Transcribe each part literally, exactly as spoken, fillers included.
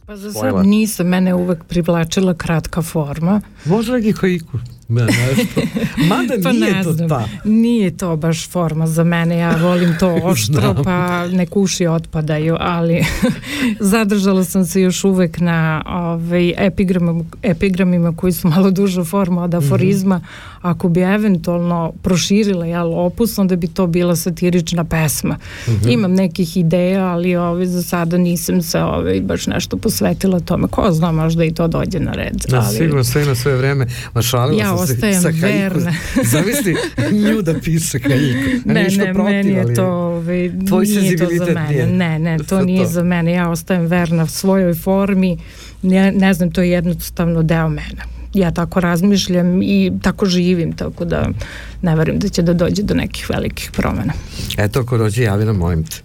Pa za sad nisam, mene uvek privlačila kratka forma. Može neki haiku? Nešto. Mada pa nije to ta. Nije to baš forma za mene, ja volim to oštro, pa nek uši otpadaju, ali zadržala sam se još uvek na ovaj, epigramima, epigramima koji su malo duža forma od aforizma. Mm-hmm. Ako bi eventualno proširila jel, opus, onda bi to bila satirična pesma. Mm-hmm. Imam nekih ideja, ali ovaj, za sada nisam se ovaj, baš nešto posvetila tome. Ko zna, možda i to dođe na red. Da, ali... sigurno sve na svoje vreme. Mašalila ja ostajem verna. Zamisli nju da piše haiku. Ne, ne, protiv, meni je to, ovaj, nije to za mene. Nije. Ne, ne, to nije to. Za mene. Ja ostajem verna svojoj formi. Ne, ne znam, to je jednostavno deo mene. Ja tako razmišljam i tako živim, tako da ne verujem da će da dođe do nekih velikih promjena. Eto, ako dođe, javi nam, molim te.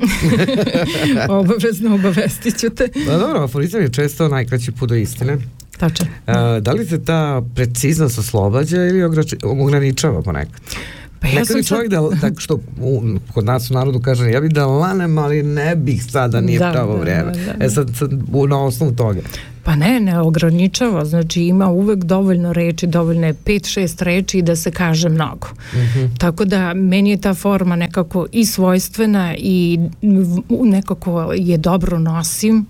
Obavezno obavestit ću te. Da, dobro, aforizam je često najkraći put do istine. Tačno. A, da li se ta preciznost oslobađa ili ograničava ponekad? Pa ja nekad bi čovjek sad... da, tako što u, kod nas u narodu kaže, ja bih da lanem, ali ne bih sada, nije da, pravo da, vreme. Da, da. E sad, sad na osnovu toga. Pa ne, ne ograničava, znači ima uvek dovoljno reči, dovoljno je pet šest reči da se kaže mnogo. Mm-hmm. Tako da meni je ta forma nekako i svojstvena i nekako je dobro nosim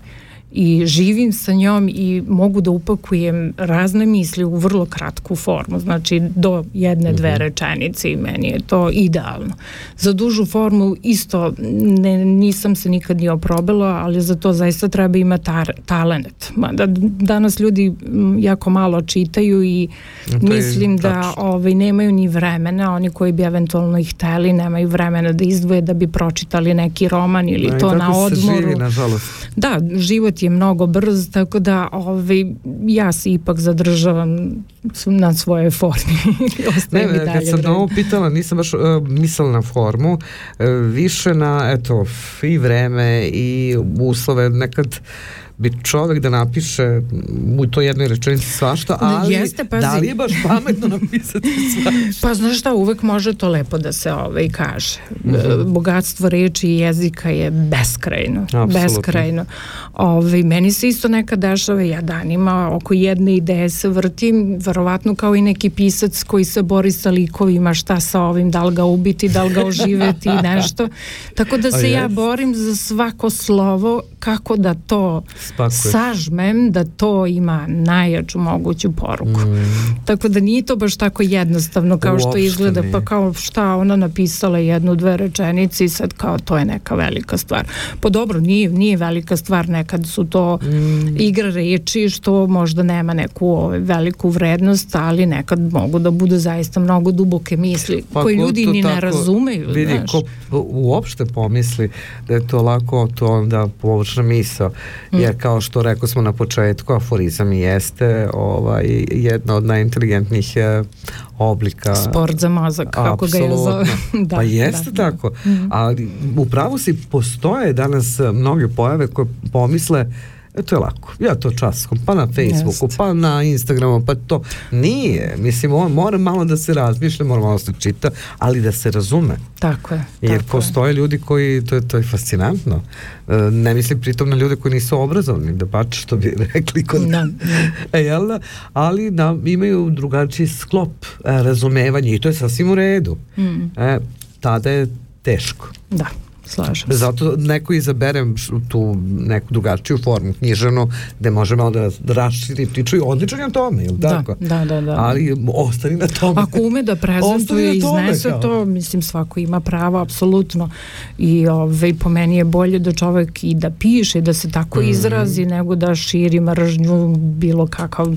i živim sa njom i mogu da upakujem razne misli u vrlo kratku formu, znači do jedne, dve mm-hmm. rečenice i meni je to idealno. Za dužu formu isto ne, nisam se nikad ni oprobila, ali za to zaista treba imati tar, talent. Da, danas ljudi jako malo čitaju i mislim da ovaj, nemaju ni vremena, oni koji bi eventualno ih hteli, nemaju vremena da izdvoje da bi pročitali neki roman ili no, to na odmoru. Živi, nažalost. Da, život je mnogo brz, tako da ovaj, ja se ipak zadržavam na svojoj formi. ne, ne, kad sam ovo pitala, nisam baš uh, mislila na formu, uh, više na, eto, i vreme i uslove, nekad bi čovjek da napiše u to jednoj rečenici svašta, ali jeste, da li je baš pametno napisati svašta? Pa znaš šta, uvek može to lepo da se ovaj kaže. Mm-hmm. Bogatstvo reči i jezika je beskrajno. Absolutno. Beskrajno. Ovaj, meni se isto nekad dešava, ja danima oko jedne ideje se vrtim, verovatno kao i neki pisac koji se bori sa likovima, šta sa ovim, da li ga ubiti, da li ga oživeti i nešto. Tako da se ja borim za svako slovo, kako da to Spakuješ. sažmem, da to ima najjaču moguću poruku. Mm. Tako da nije to baš tako jednostavno kao Uopšte što izgleda, nije. Pa kao šta ona napisala jednu, dve rečenice i sad kao to je neka velika stvar. Pa dobro, nije, nije velika stvar, nekad su to mm. igra reči što možda nema neku ove, veliku vrednost, ali nekad mogu da bude zaista mnogo duboke misli pa koje ljudi ni ne razumeju. Vidi, znaš. Ko uopšte pomisli da je to lako, to onda površna misao. Mm. Jer kao što rekao smo na početku, aforizam jeste ovaj, jedna od najinteligentnijih eh, oblika. Sport za mozak, kako ga je zove. da, pa jeste da, tako. Da. Mm. Ali upravo si postoje danas mnoge pojave koje pomisle e, to je lako, ja to časkom, pa na Facebooku, Jest. pa na Instagramu, pa to nije, mislim, on mora malo da se razmišlja, mora malo da se čita, ali da se razume. Tako je. Jer tako postoje je. ljudi koji, to je, to je fascinantno, ne mislim pritom na ljude koji nisu obrazovni, da baš što bi rekli kod da. e, jel da? Ali da, imaju drugačiji sklop e, razumevanja i to je sasvim u redu. Mm. E, tada je teško. Da. Slažem se. Zato neko izabere tu neku drugačiju formu književnu gde može malo da, da raširi priču i odličan je o tome, ili tako? Da, da, da. Ali ostani na tome. Ako ume da prezentuje i iznese kao. To, mislim, svako ima pravo, apsolutno. I ove, po meni je bolje da čovjek i da piše, da se tako mm. izrazi, nego da širi mržnju, bilo kakav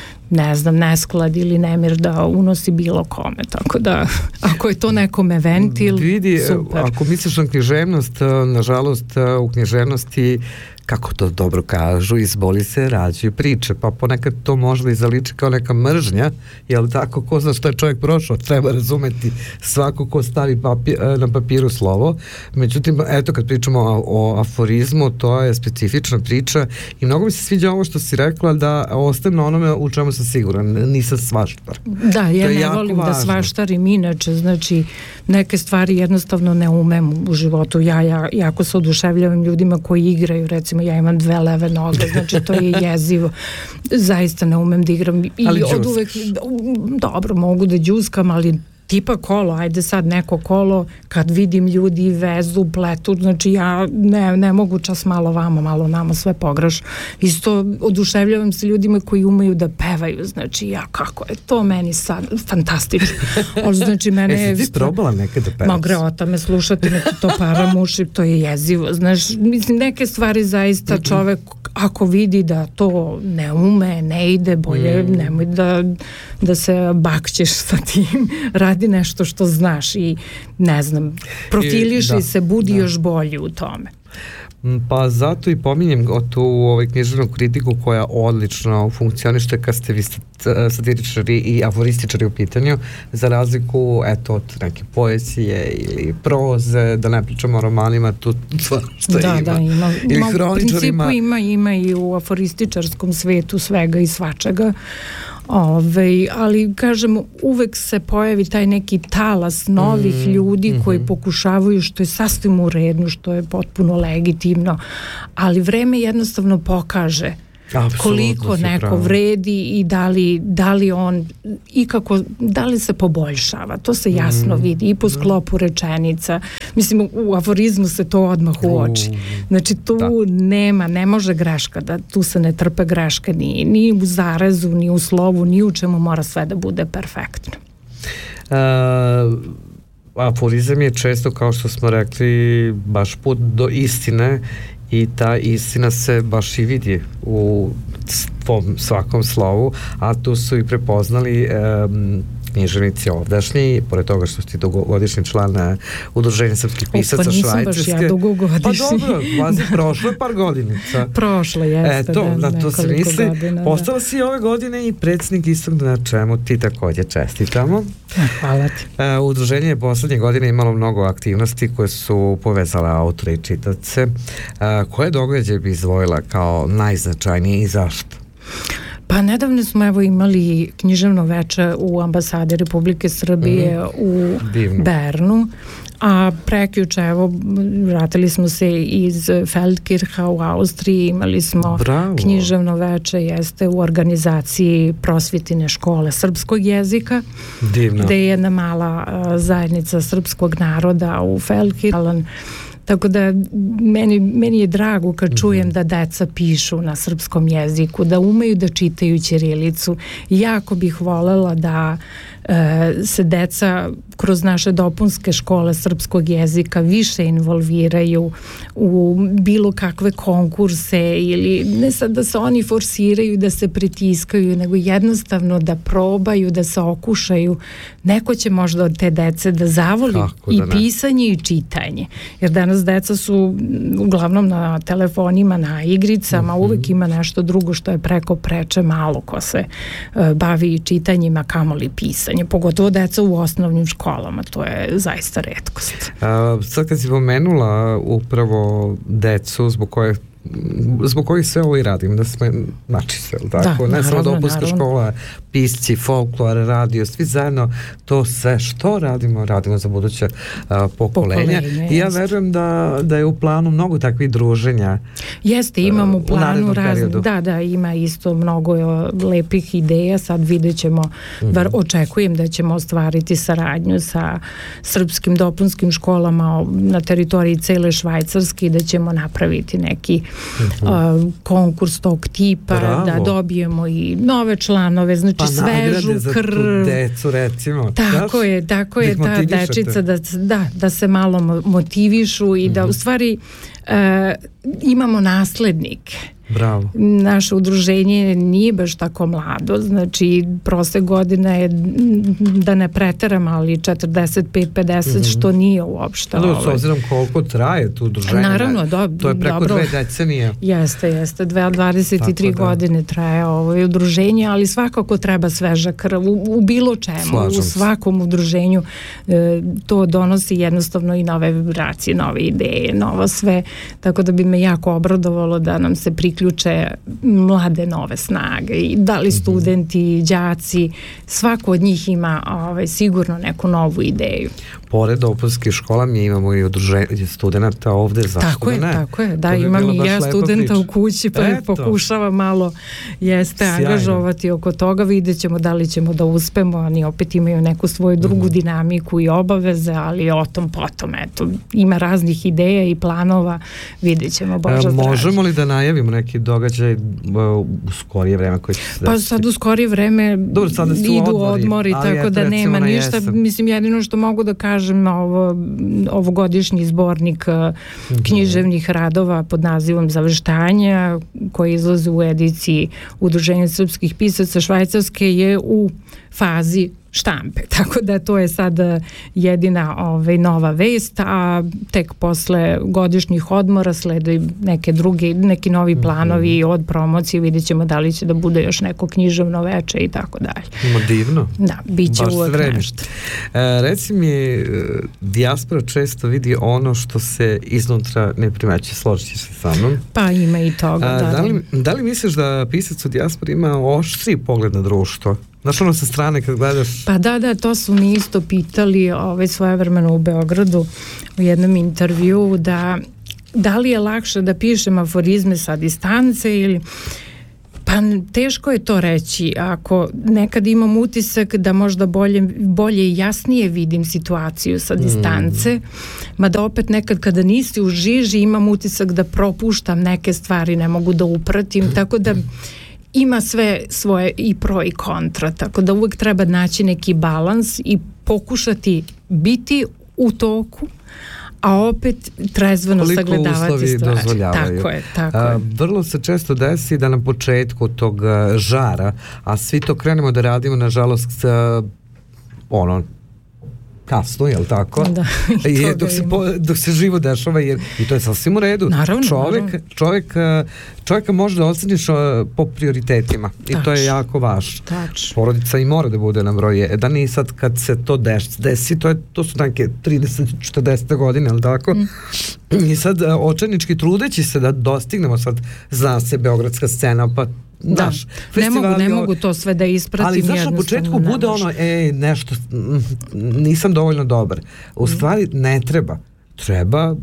ne znam, nesklad ili nemir da unosi bilo kome, tako da ako je to nekome ventil, vidi, super. Ako misliš na književnost, nažalost u književnosti, kako to dobro kažu, izboli se rađaju priče, pa ponekad to možda i zaliči kao neka mržnja, jel tako, ko zna što je čovjek prošao, treba razumeti svako ko stavi papir, na papiru slovo. Međutim, eto, kad pričamo o, o aforizmu, to je specifična priča i mnogo mi se sviđa ovo što si rekla, da ostajem na onome u čemu sam siguran, nisam svaštar. Da, ja ne volim važno. Da svaštarim inače, znači neke stvari jednostavno ne umem u životu. Ja, ja jako se oduševljavam ljudima koji igraju, recimo recimo ja imam dve leve noge, znači to je jezivo. Zaista ne umem da igram. I ali od uvek, dobro, mogu da đuskam, ali tipa kolo, ajde sad neko kolo, kad vidim ljudi vezu, pletu, znači ja ne, ne mogu čas malo vamo, malo nama, sve pograš. Isto oduševljavam se ljudima koji umeju da pevaju, znači ja kako je to meni sad fantastično. Ali znači mene je... E, si ti probala nekad da pevaš? Ma greota me slušati, me to param uši, to je jezivo, znaš, mislim neke stvari zaista čovek ako vidi da to ne ume, ne ide, bolje mm. nemoj da, da se bakćeš sa tim, radi nešto što znaš i ne znam, profiliši I, da, se, budi da. još bolji u tome. Pa zato i pominjem tu ovaj književnu kritiku koja odlično funkcioniše kad ste vi satiričari i aforističari u pitanju, za razliku eto od neke poezije ili proze, da ne pričamo o romanima, tu što da, ima. Da, ima. Ili ima u principu ima, ima i u aforističarskom svetu svega i svačega. Ove, ali kažem, uvek se pojavi taj neki talas novih mm, ljudi mm-hmm. koji pokušavaju, što je sasvim u redu, što je potpuno legitimno, ali vreme jednostavno pokaže Absolutno, koliko neko pravo. vredi i da li, da li on i kako, da li se poboljšava, to se jasno mm. vidi i po sklopu rečenica, mislim u aforizmu se to odmah uoči, znači tu da. nema, ne može greška, da tu se ne trpe greške ni, ni u zarezu, ni u slovu, ni u čemu, mora sve da bude perfektno. Uh, aforizam je često, kao što smo rekli, baš put do istine i ta istina se baš i vidi u tvom svakom slovu, a tu su i prepoznali um, književnici ovdašnji, pored toga što si dugogodišnji član uh, Udruženja srpskih pisaca Švajcarske. Pa nisam baš ja dugogodišnji. Pa dobro, vas je prošlo par godinica. Prošlo jeste, Eto, da, na to se misli. Godina, postala si ove godine i predsjednik istog, na čemu ti također čestitamo. Hvala ti. Uh, udruženje je poslednje godine imalo mnogo aktivnosti koje su povezale autore i čitaoce. Uh, koje događaje bi izdvojila kao najznačajnije i zašto? Pa nedavno smo evo imali književno veče u ambasadi Republike Srbije mm. u Divno. Bernu, a prekjuče evo vratili smo se iz Feldkircha u Austriji, imali smo Bravo. književno veče, jeste u organizaciji Prosvjetine škole srpskog jezika. Divno. Gde je jedna mala uh, zajednica srpskog naroda u Feldkirchu. Tako da meni, meni je drago kad čujem da deca pišu na srpskom jeziku, da umeju da čitaju ćirilicu. Jako bih volela da e, se deca kroz naše dopunske škole srpskog jezika više involviraju u bilo kakve konkurse ili ne sad da se oni forsiraju, da se pritiskaju, nego jednostavno da probaju, da se okušaju. Neko će možda od te dece da zavoli Kako i da pisanje i čitanje. Jer danas deca su uglavnom na telefonima, na igricama, mm-hmm. uvek ima nešto drugo što je preko preče, malo ko se uh, bavi čitanjima, kamoli pisanje. Pogotovo deca u osnovnim školama, to je zaista retkost. A, sad kad si pomenula upravo decu zbog koje zbog kojih sve ovo i radim, da sme znači sve, tako? Da, ne samo dopunska škola, pisci, folklor, radio, svi zajedno, to sve što radimo, radimo za buduće uh, pokolenja. Pokolenje, I ja jest. verujem da, da je u planu mnogo takvih druženja. Jeste, imam u planu razne, da, da, ima isto mnogo lepih ideja, sad vidjet ćemo, mm-hmm. bar očekujem da ćemo ostvariti saradnju sa srpskim dopunskim školama na teritoriji cele Švajcarske i da ćemo napraviti neki Uh-huh. uh, konkurs tog tipa, Bravo. da dobijemo i nove članove, znači pa svežu krv. Pa decu recimo. Tako daš? je, tako je ta dečica da, da, da se malo motivišu i uh-huh. da u stvari uh, imamo naslednike. Bravo. Naše udruženje nije baš tako mlado, znači proste godine je, da ne preteram, ali četrdeset pet pedeset, mm-hmm. što nije uopšte. Ali s obzirom koliko traje tu udruženje, naravno, do, to je preko dobro, dve decenije. Jeste, jeste, dvadeset tri da. godine traje ovo udruženje, ali svakako treba sveža krv u, u bilo čemu, Slažem u svakom udruženju e, to donosi jednostavno i nove vibracije, nove ideje, novo sve, tako da bi me jako obradovalo da nam se priključi priključe mlade nove snage i da li studenti, đaci, svako od njih ima ovaj, sigurno neku novu ideju. Pored opunskih škola mi imamo i udruženje studenta ovde, zašto tako je, ne? Tako je, da, imam i ja studenta priča. U kući, pa Eto. pokušava malo jeste Sjajno. angažovati oko toga, vidjet ćemo da li ćemo da uspemo, oni opet imaju neku svoju drugu mm. dinamiku i obaveze, ali o tom potom, eto, ima raznih ideja i planova, vidjet ćemo, Boža zdraži. Možemo li da najavimo neki događaj u skorije vreme koji će se desiti? Pa sad u skorije vreme Dobro, sad idu odmori, odmori tako da nema ništa, jesen. Mislim jedino što mogu da kažem ovo, ovogodišnji zbornik mm-hmm. književnih radova pod nazivom Zaveštanja koji izlazi u ediciji Udruženja srpskih pisaca Švajcarske je u fazi štampe, tako da to je sad jedina ovaj, nova vest, a tek posle godišnjih odmora slede neke druge, neki novi planovi mm-hmm. od promocije, vidjet ćemo da li će da bude još neko književno veče i tako dalje. Ima divno. Da, bit će uvek nešto. E, reci mi, dijaspora često vidi ono što se iznutra ne primeće, složit ćeš se sa mnom? Pa ima i toga. A, da, da, li, da li misliš da pisac u dijaspori ima oštri pogled na društvo? Znaš ono sa strane kad gledaš? Pa da, da, to su mi isto pitali ovaj, svojevremeno u Beogradu u jednom intervju da da li je lakše da pišem aforizme sa distance ili pa teško je to reći. Ako nekad imam utisak da možda bolje, bolje i jasnije vidim situaciju sa distance, mm. mada opet nekad kada nisi u žiži imam utisak da propuštam neke stvari, ne mogu da upratim, tako da ima sve svoje i pro i kontra, tako da uvek treba naći neki balans i pokušati biti u toku, a opet trezveno koliko sagledavati stvari. Dozvoljavaju. Tako je, tako a, je. Vrlo se često desi da na početku tog žara, a svi to krenemo da radimo, nažalost, ono, kasno, jel tako? Da, je, dok, se po, dok se živo dešava, jer, i to je sasvim u redu. Naravno, čovjek, naravno. Čovjek, čovjeka može da oceniš po prioritetima. Tač. I to je jako važno. Tač. Porodica i mora da bude na broju jedan i sad kad se to desi, desi to, je, to su neke trideset četrdeset godine, jel tako? Mm. I sad očajnički trudeći se da dostignemo sad, zna se beogradska scena, pa da, ne mogu, ne mogu to sve da ispratim. Ali znaš, na početku bude ono, ej, nešto, nisam dovoljno dobar. U stvari ne treba. Treba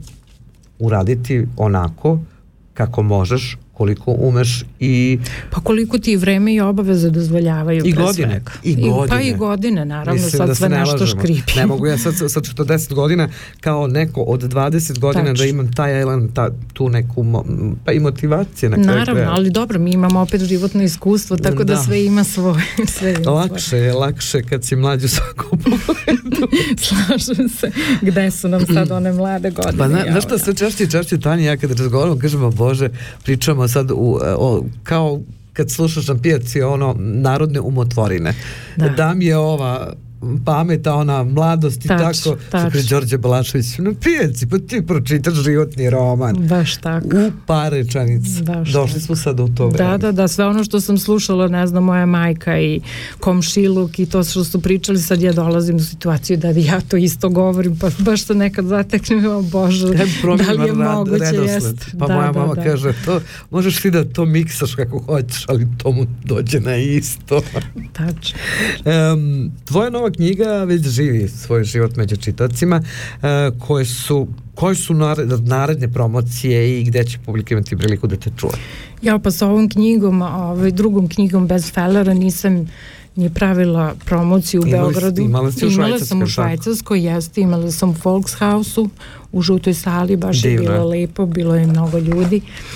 uraditi onako kako možeš, koliko umeš i... Pa koliko ti vreme i obaveze dozvoljavaju. I godine. I godine. I, pa i godine, naravno, Mislim sad sve ne nešto škripi. Ne mogu ja sad sa četrdeset godina kao neko od dvadeset godina Tač. Da imam taj elan, ta, tu neku pa i motivacije. Na kraju naravno, ali dobro, mi imamo opet životno iskustvo, tako da, da sve ima svoje. Sve ima lakše je, lakše kad si mlađi u svakom pogledu. Slažem se. Gde su nam sad one mlade godine? Pa na, znaš šta, sve češće i češće, Tanja, ja kada razgovaramo, kažemo, Bože, pričamo sad u, o, kao kad slušaš na pijaci ono narodne umotvorine. Da, da mi je ova pameta, ona mladost i tač, tako. Tač. Đorđe Balašević, na pijaci, pa ti pročitaš životni roman. Baš tako. U par rečenica. Došli smo sad u to vreme. Da, da, da, sve ono što sam slušala, ne znam, moja majka i komšiluk i to što su pričali, sad ja dolazim u situaciju da ja to isto govorim, pa baš se nekad zateknem, o Bože, da li je moguće, jest. Pa da, moja mama da, da. kaže, to, možeš ti da to miksaš kako hoćeš, ali to mu dođe na isto. Tačno. Um, tvoja nova knjiga već živi svoj život među čitacima, uh, koje su koje su naredne promocije i gde će publika imati priliku da te čuje? Ja pa sa ovom knjigom, ovaj, drugom knjigom Bez felera nisam ni pravila promociju u imali Beogradu. Imala si u Imala sam u Švajcarskoj, jeste, imala sam u Volkshusu, u žutoj sali, baš Divno. Je bilo lepo, bilo je mnogo ljudi.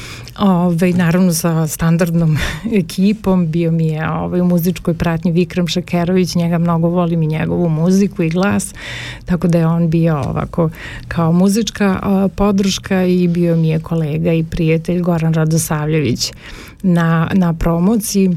Ove, naravno sa standardnom ekipom, bio mi je ove, u muzičkoj pratnji Vikram Šakerović, njega mnogo volim i njegovu muziku i glas, tako da je on bio ovako kao muzička a, podrška i bio mi je kolega i prijatelj Goran Radosavljević na, na promociji.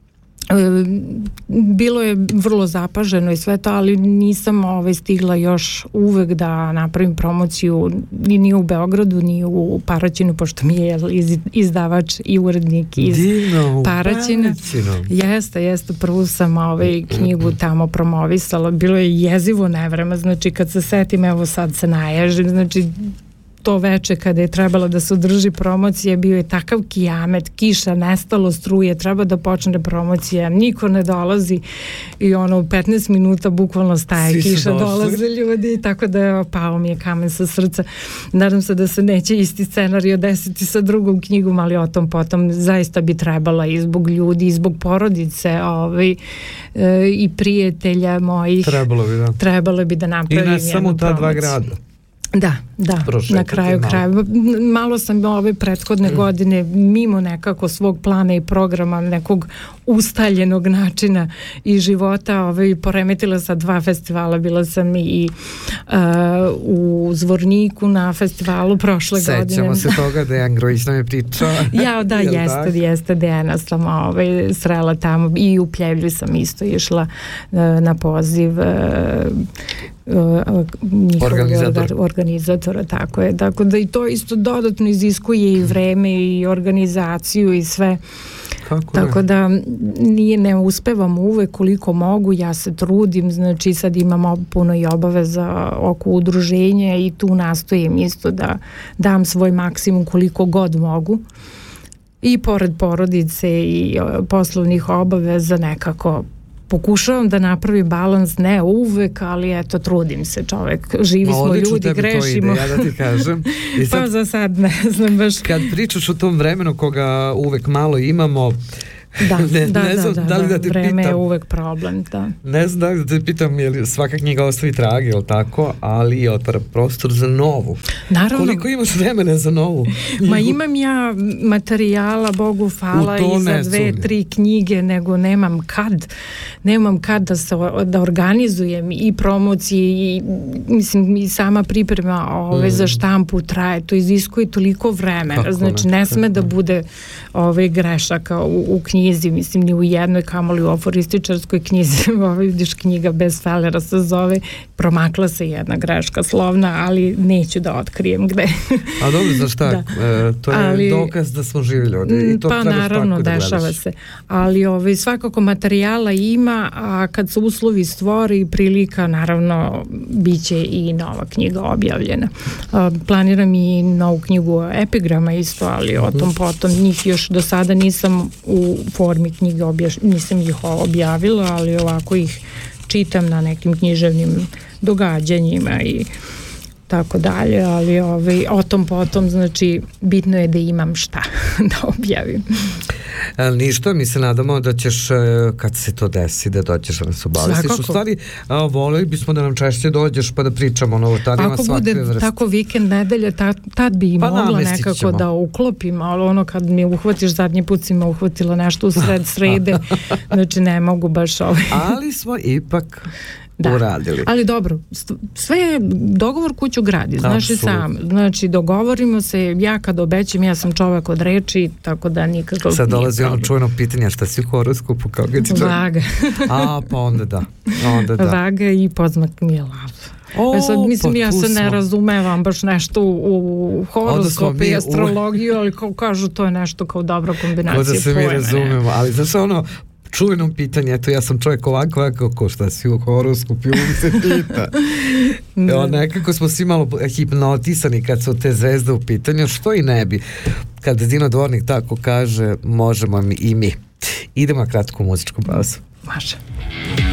Bilo je vrlo zapaženo i sve to, ali nisam ovaj, stigla još uvek da napravim promociju ni, ni u Beogradu, ni u Paraćinu, pošto mi je izdavač i urednik iz Divno, Paraćina. Jeste, jeste, prvu sam ovaj, knjigu tamo promovisala, bilo je jezivo nevreme, znači kad se setim, evo sad se naježim, znači to veče kada je trebalo da se održi promocija, bio je takav kijamet, kiša, nestalo struje, treba da počne promocija, niko ne dolazi i ono u petnaest minuta bukvalno staje kiša, dolaze ljudi, tako da pao mi je kamen sa srca. Nadam se da se neće isti scenario desiti sa drugom knjigom, ali o tom potom zaista bi trebala i zbog ljudi, i zbog porodice ovaj, e, i prijatelja mojih. Trebalo bi, da. Trebalo bi da napravim jednu promociju. I ne samo ta dva grada. Da, da, prošetati na kraju krajeva. Malo sam ove prethodne mm. godine mimo nekako svog plana i programa, nekog ustaljenog načina i života, ovaj, poremetila sa dva festivala. Bila sam i uh, u Zvorniku na festivalu prošle Sećamo godine. Sećamo se toga, Dejan Grojić nam je pričao. Ja, da, jeste, tak? jeste, Dejana sam ovaj, srela tamo i u Pljevlju sam isto išla uh, na poziv uh, Organizator. organizatora, tako je, tako da i to isto dodatno iziskuje i vreme i organizaciju i sve. Kako tako je? Da nije, ne uspevam uvek koliko mogu, ja se trudim, znači sad imam puno i obaveza oko udruženja i tu nastojim isto da dam svoj maksimum koliko god mogu i pored porodice i poslovnih obaveza nekako pokušavam da napravim balans, ne uvek, ali eto, trudim se, čovek, živi no, smo ljudi, grešimo. Ja da ti kažem. I sad, pa za sad ne znam baš. Kad pričaš o tom vremenu koga uvek malo imamo, Da, ne, da, ne znam da, da li da te vreme pitam, je uvek problem, da. Ne znam da li da te pitam, je li svaka knjiga ostavi trage, je li tako, ali je otvara prostor za novu. Naravno. Koliko imaš vremena za novu? Ma imam ja materijala, Bogu hvala, i za dve, sumnje. tri knjige, nego nemam kad, nemam kad da se da organizujem i promocije i, mislim, i sama priprema ove, mm. za štampu traje, to iziskuje toliko vremena, kako znači ne, ne sme da bude ove, grešaka u, u knjigi. Mislim, ni u jednoj, kamoli u aforističarskoj knjizi, ovaj, vidiš, knjiga bez felera se zove, promakla se jedna greška slovna, ali neću da otkrijem gde. A dobro, za šta? Da. E, to je ali, dokaz da smo živi ljudi. I to pa naravno, da dešava se. Ali ovaj, svakako materijala ima, a kad se uslovi stvori i prilika, naravno, bit će i nova knjiga objavljena. A, planiram i novu knjigu epigrama isto, ali o tom potom njih još do sada nisam u formi knjige objaš, nisam ih objavila, ali ovako ih čitam na nekim književnim događanjima i tako dalje, ali ovaj, o tom potom, znači, bitno je da imam šta da objavim. E, ništa, mi se nadamo da ćeš, kad se to desi, da dođeš da nas obavestiš. U stvari, a, voleli bismo da nam češće dođeš pa da pričamo o novotarima svakve vrste. Ako bude tako vikend, nedelje, tad, tad bi i pa mogla nekako ćemo. Da uklopim, ali ono kad mi uhvatiš, zadnji put si me uhvatila nešto u sred srede, znači ne mogu baš ovaj. Ali smo ipak da. Uradili. Ali dobro, sve je dogovor kuću gradi, znaš i sam. Znači, dogovorimo se, ja kad obećam, ja sam čovek od reči, tako da nikako... Sad dolazi ono čujeno pitanje, šta si u horoskopu, kao ga ti Vaga. A, pa onda da. Onda da. Vaga i podznak mi je lav. O, sad, mislim, pa ja se ne smo. razumevam baš nešto u, u horoskopu i astrologiju, ali kao kažu, to je nešto kao dobra kombinacija. Kao da se mi razumemo, ali znaš ono, čuvenom pitanje, eto ja sam čovjek ovako, ovako, ko šta si u horoskopu, uvijek se pita. Evo, nekako smo svi malo hipnotisani kad su te zvezde u pitanju, što i ne bi. Kad Dino Dvornik tako kaže, možemo mi i mi. Idemo na kratku muzičku pauzu. Može.